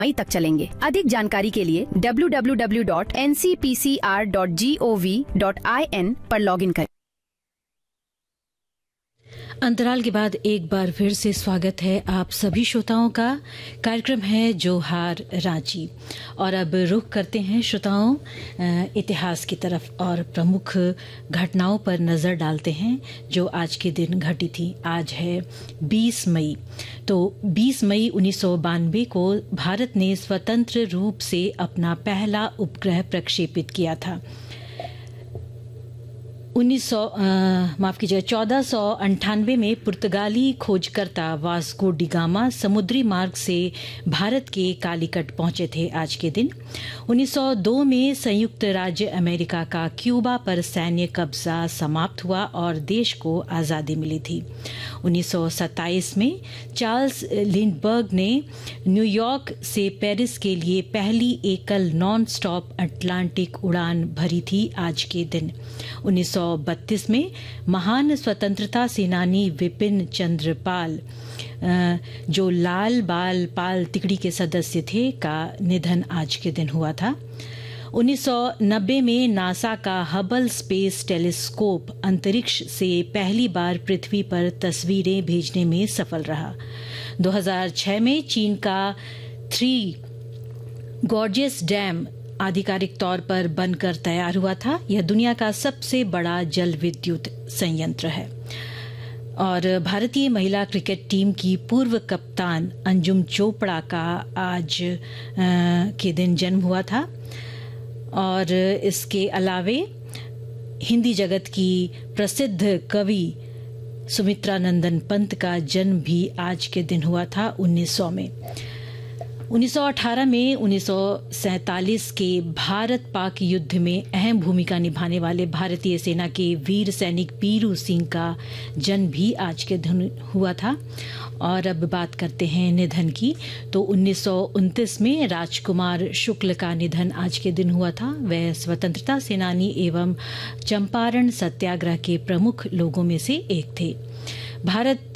मई तक चलेंगे। अधिक जानकारी के लिए www.ncpcr.gov.in पर लॉगिन करें। अंतराल के बाद एक बार फिर से स्वागत है आप सभी श्रोताओं का। कार्यक्रम है जोहार रांची और अब रुख करते हैं श्रोताओं इतिहास की तरफ और प्रमुख घटनाओं पर नज़र डालते हैं जो आज के दिन घटी थी। आज है 20 मई। तो 20 मई 1992 को भारत ने स्वतंत्र रूप से अपना पहला उपग्रह प्रक्षेपित किया था। 1498 में पुर्तगाली खोजकर्ता वास्को डी गामा समुद्री मार्ग से भारत के कालीकट पहुंचे थे आज के दिन। 1902 में संयुक्त राज्य अमेरिका का क्यूबा पर सैन्य कब्जा समाप्त हुआ और देश को आज़ादी मिली थी। 1927 में चार्ल्स लिंडबर्ग ने न्यूयॉर्क से पेरिस के लिए पहली एकल नॉन स्टॉप अटलांटिक उड़ान भरी थी आज के दिन। 1932 में महान स्वतंत्रता सेनानी विपिन चंद्र पाल जो लाल बाल पाल तिकड़ी के सदस्य थे का निधन आज के दिन हुआ था। 1990 में नासा का हबल स्पेस टेलीस्कोप अंतरिक्ष से पहली बार पृथ्वी पर तस्वीरें भेजने में सफल रहा। 2006 में चीन का 3 गॉर्जियस डैम आधिकारिक तौर पर बनकर तैयार हुआ था। यह दुनिया का सबसे बड़ा जल विद्युत संयंत्र है। और भारतीय महिला क्रिकेट टीम की पूर्व कप्तान अंजुम चोपड़ा का आज के दिन जन्म हुआ था। और इसके अलावे हिंदी जगत की प्रसिद्ध कवि सुमित्रा नंदन पंत का जन्म भी आज के दिन हुआ था 1900 में। 1918 में 1947 के भारत पाक युद्ध में अहम भूमिका निभाने वाले भारतीय सेना के वीर सैनिक पीरू सिंह का जन्म भी आज के दिन हुआ था। और अब बात करते हैं निधन की। तो 1929 में राजकुमार शुक्ल का निधन आज के दिन हुआ था। वह स्वतंत्रता सेनानी एवं चंपारण सत्याग्रह के प्रमुख लोगों में से एक थे। भारत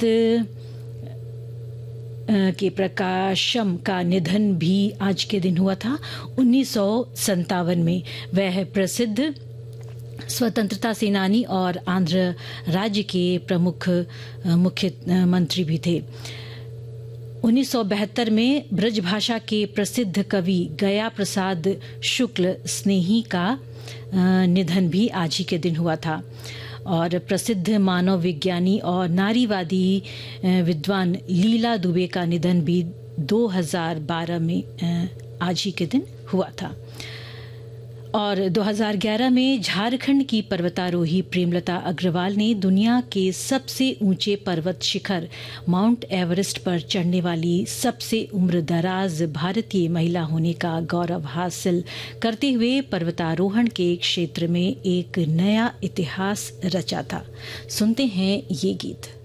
के प्रकाशम का निधन भी आज के दिन हुआ था 1957 में। वह प्रसिद्ध स्वतंत्रता सेनानी और आंध्र राज्य के प्रमुख मुख्यमंत्री भी थे। 1972 में ब्रजभाषा के प्रसिद्ध कवि गया प्रसाद शुक्ल स्नेही का निधन भी आज ही के दिन हुआ था। और प्रसिद्ध मानव विज्ञानी और नारीवादी विद्वान लीला दुबे का निधन भी 2012 में आज ही के दिन हुआ था। और 2011 में झारखंड की पर्वतारोही प्रेमलता अग्रवाल ने दुनिया के सबसे ऊंचे पर्वत शिखर माउंट एवरेस्ट पर चढ़ने वाली सबसे उम्रदराज भारतीय महिला होने का गौरव हासिल करते हुए पर्वतारोहण के क्षेत्र में एक नया इतिहास रचा था। सुनते हैं ये गीत।